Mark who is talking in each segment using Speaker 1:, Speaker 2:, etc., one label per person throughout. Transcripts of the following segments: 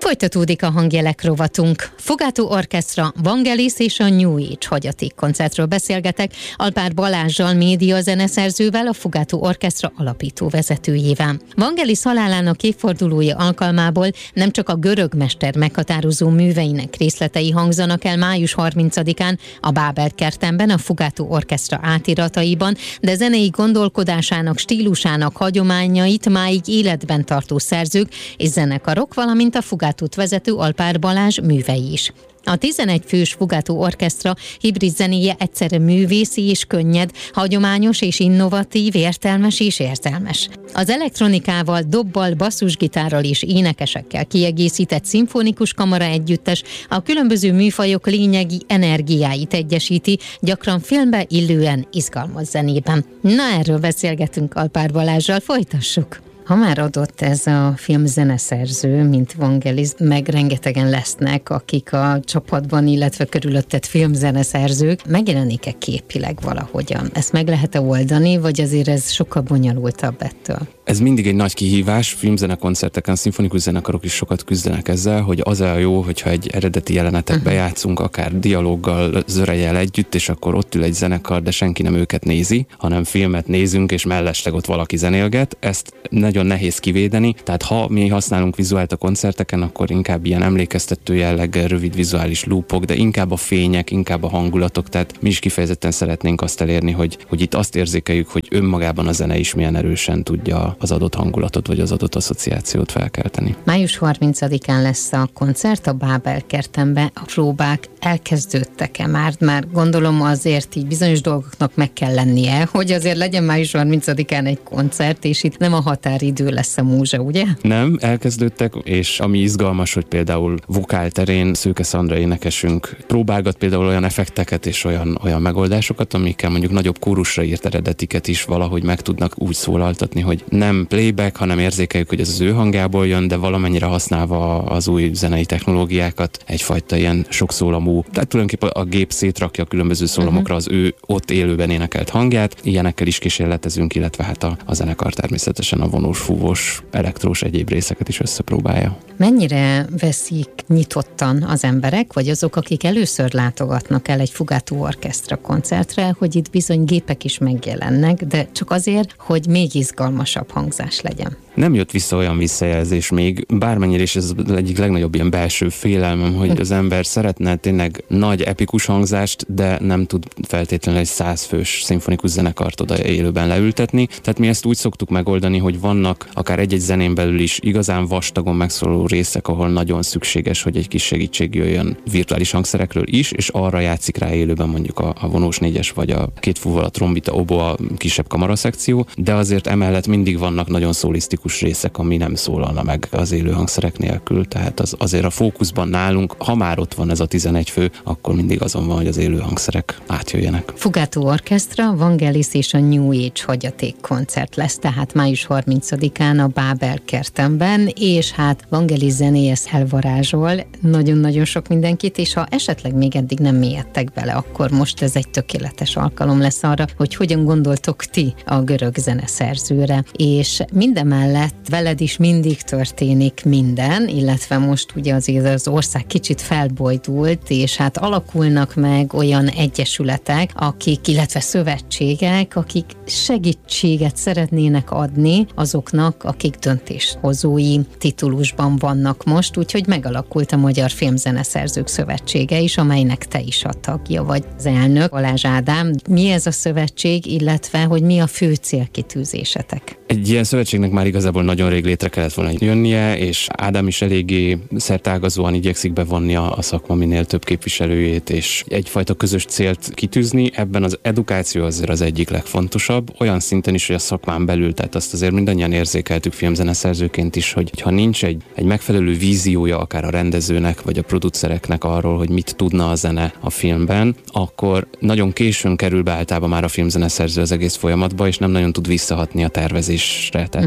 Speaker 1: Folytatódik a hangjelek rovatunk. Fugátó Orchestra, Vangelis és a New Age hagyaték koncertről beszélgetek Alpár Balázssal, média zeneszerzővel, a Fugátó Orchestra alapító vezetőjével. Vangelis halálának évfordulója alkalmából nem csak a görög mester meghatározó műveinek részletei hangzanak el május 30-án a Bábel kertemben, a Fugátó Orchestra átirataiban, de zenei gondolkodásának, stílusának hagyományait máig életben tartó szerzők és zenekarok, valamint a Fugátót vezető Alpár Balázs művei is. A 11 fős Fugátó Orchestra hibrid zenéje egyszerre művészi és könnyed, hagyományos és innovatív, értelmes és érzelmes. Az elektronikával, dobbal, basszusgitárral és énekesekkel kiegészített szimfonikus kamara együttes a különböző műfajok lényegi energiáit egyesíti, gyakran filmbe illően izgalmas zenében. Na, erről beszélgetünk Alpár Balázssal, folytassuk! Ha már adott ez a film zeneszerző, mint Vangelis, meg rengetegen lesznek, akik a csapatban, illetve körülöttet filmzeneszerzők, megjelenik-e képileg valahogyan? Ezt meg lehet-e oldani, vagy azért ez sokkal bonyolultabb ettől?
Speaker 2: Ez mindig egy nagy kihívás, filmzenekoncerteken, szimfonikus zenekarok is sokat küzdenek ezzel, hogy az a jó, hogyha egy eredeti jelenetet bejátszunk, akár dialóggal, zörejjel együtt, és akkor ott ül egy zenekar, de senki nem őket nézi, hanem filmet nézünk, és mellesleg ott valaki zenélget. Ezt nagyon nehéz kivédeni, tehát ha mi használunk vizuált a koncerteken, akkor inkább ilyen emlékeztető jelleggel, rövid vizuális loopok, de inkább a fények, inkább a hangulatok, tehát mi is kifejezetten szeretnénk azt elérni, hogy itt azt érzékeljük, hogy önmagában a zene is milyen erősen tudja az adott hangulatot, vagy az adott asszociációt felkelteni.
Speaker 1: Május 30-án lesz a koncert a Bábel kertemben. A próbák elkezdődtek-e már? Már gondolom azért így bizonyos dolgoknak meg kell lennie, hogy azért legyen május 30-án egy koncert, és itt nem a határidő lesz a múzsa, ugye?
Speaker 2: Nem, elkezdődtek, és ami izgalmas, hogy például vokálterén Szőke Szandra énekesünk próbálgat például olyan effekteket és olyan megoldásokat, amikkel mondjuk nagyobb kórusra írt eredetiket is valahogy meg tudnak úgy szólaltatni, hogy nem playback, hanem érzékeljük, hogy ez az ő hangjából jön, de valamennyire használva az új zenei technológiákat, egyfajta ilyen sokszólamú, tehát tulajdonképpen a gép szétrakja a különböző szólamokra az ő ott élőben énekelt hangját. Ilyenekkel is kísérletezünk, illetve hát a zenekar természetesen a vonós, fúvós, elektrós egyéb részeket is összepróbálja.
Speaker 1: Mennyire veszik nyitottan az emberek, vagy azok, akik először látogatnak el egy Fugátó Orchestra koncertre, hogy itt bizony gépek is megjelennek, de csak azért, hogy még izgalmasabb hangzás legyen?
Speaker 2: Nem jött vissza olyan visszajelzés még, bármennyire is ez az egyik legnagyobb ilyen belső félelmem, hogy az ember szeretne tényleg nagy epikus hangzást, de nem tud feltétlenül egy 100 fős szimfonikus zenekart oda élőben leültetni. Tehát mi ezt úgy szoktuk megoldani, hogy vannak akár egy-egy zenén belül is igazán vastagon megszólaló részek, ahol nagyon szükséges, hogy egy kis segítség jöjjön virtuális hangszerekről is, és arra játszik rá élőben mondjuk a vonós négyes, vagy a két fúval a trombita, oboa, kisebb kamaraszekció, de azért emellett mindig vannak nagyon szólisztikus részek, ami nem szólalna meg az élő hangszerek nélkül, tehát azért a fókuszban nálunk, ha már ott van ez a 11 fő, akkor mindig azon van, hogy az élő hangszerek átjöjjenek.
Speaker 1: Fugátó Orchestra, Vangelis és a New Age hagyaték koncert lesz, tehát május 30-án a Bábel kertemben, és hát Vangelis zenéhez elvarázsol nagyon-nagyon sok mindenkit, és ha esetleg még eddig nem mélyedtek bele, akkor most ez egy tökéletes alkalom lesz arra, hogy hogyan gondoltok ti a görög zeneszerzőre, és mindemellett veled is mindig történik minden, illetve most ugye azért az ország kicsit felbojdult, és hát alakulnak meg olyan egyesületek, akik, illetve szövetségek, akik segítséget szeretnének adni azoknak, akik döntéshozói titulusban vannak most, úgyhogy megalakult a Magyar Filmzeneszerzők Szövetsége is, amelynek te is a tagja vagy az elnök, Balázs Ádám. Mi ez a szövetség, illetve hogy mi a fő célkitűzésetek?
Speaker 2: Egy ilyen szövetségnek már igazából nagyon rég létre kellett volna jönnie, és Ádám is eléggé szerteágazóan igyekszik bevonni a szakma minél több képviselőjét, és egyfajta közös célt kitűzni. Ebben az edukáció azért az egyik legfontosabb, olyan szinten is, hogy a szakmán belül, tehát azt azért mindannyian érzékeltük filmzeneszerzőként is, hogy ha nincs egy megfelelő víziója akár a rendezőnek, vagy a producereknek arról, hogy mit tudna a zene a filmben, akkor nagyon későn kerül be általában már a filmzeneszerző az egész folyamatba, és nem nagyon tud visszahatni a tervezésre. Tehát egyszerűen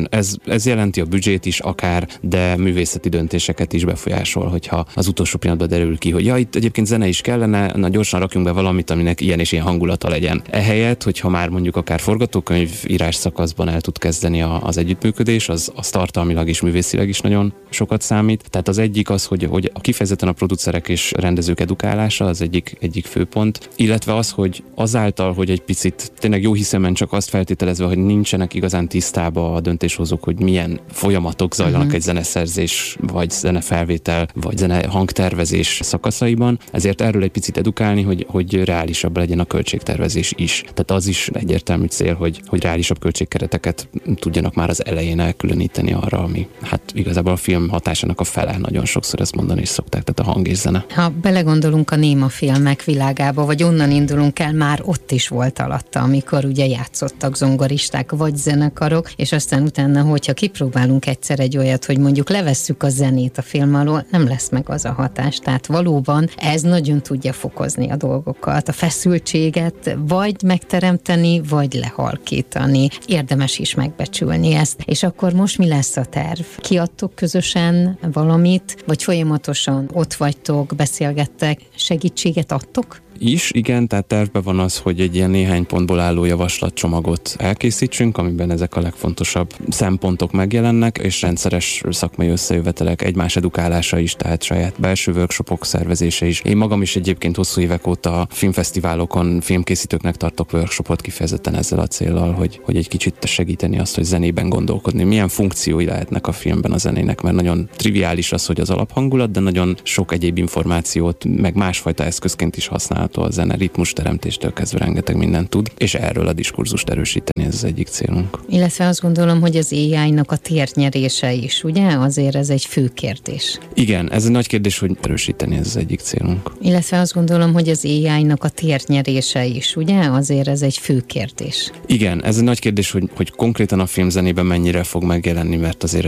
Speaker 2: ez jelenti a büdzsét is akár, de művészeti döntéseket is befolyásol, hogyha az utolsó pillanatban derül ki, hogy ja, itt egyébként zene is kellene, na gyorsan rakjunk be valamit, aminek ilyen és ilyen hangulata legyen. Ehelyett, hogyha már mondjuk akár forgatókönyv írás szakaszban el tud kezdeni az együttműködés, az tartalmilag és művészileg is nagyon sokat számít. Tehát az egyik az, hogy kifejezetten a producerek és rendezők edukálása az egyik főpont, illetve az, hogy azáltal, hogy egy picit tényleg jó hiszemben csak azt feltételezve, hogy nincsenek igazán tisztába a döntéshozók, hogy milyen folyamatok zajlanak egy zeneszerzés, vagy zenefelvétel, vagy zene hangtervezés szakaszaiban, ezért erről egy picit edukálni, hogy reálisabb legyen a költségtervezés is. Tehát az is egyértelmű cél, hogy reálisabb költségkereteket tudjanak már az elején elkülöníteni arra, ami hát igazából a film hatásának a fele, nagyon sokszor ezt mondani is szokták, tehát a hang és zene.
Speaker 1: Ha belegondolunk a néma filmek világába, vagy onnan indulunk el, már ott is volt alatta, amikor ugye játszottak zongoristák, vagy zenekarok, és aztán utána, hogyha kipróbálunk egyszer egy olyat, hogy mondjuk levesszük a zenét a film alól, nem lesz meg az a hatás. Tehát valóban ez nagyon tudja fokozni a dolgokat, a feszültséget, vagy megteremteni, vagy lehalkítani. Érdemes is megbecsülni ezt. És akkor most mi lesz a terv? Kiadtok közösen valamit, vagy folyamatosan ott vagytok, beszélgettek, segítséget adtok?
Speaker 2: Is, igen, tehát tervben van az, hogy egy ilyen néhány pontból álló javaslatcsomagot elkészítsünk, amiben ezek a legfontosabb szempontok megjelennek, és rendszeres szakmai összejövetelek, egymás edukálása is, tehát saját belső workshopok szervezése is. Én magam is egyébként hosszú évek óta filmfesztiválokon filmkészítőknek tartok workshopot kifejezetten ezzel a céllal, hogy egy kicsit segíteni azt, hogy zenében gondolkodni. Milyen funkciói lehetnek a filmben a zenének, mert nagyon triviális az, hogy az alaphangulat, de nagyon sok egyéb információt, meg másfajta eszközként is használ a zene, ritmus teremtéstől kezdve rengeteg mindent tud, és erről a diskurzust erősíteni, ez az egyik célunk.
Speaker 1: Illetve azt gondolom, hogy az AI-nak a térnyerése is, ugye? Azért ez egy fő kérdés.
Speaker 2: Igen, ez egy nagy kérdés, hogy erősíteni, ez az egyik célunk.
Speaker 1: Illetve azt gondolom, hogy az AI-nak a térnyerése is, ugye? Azért ez egy fő kérdés.
Speaker 2: Igen, ez egy nagy kérdés, hogy konkrétan a filmzenében mennyire fog megjelenni, mert azért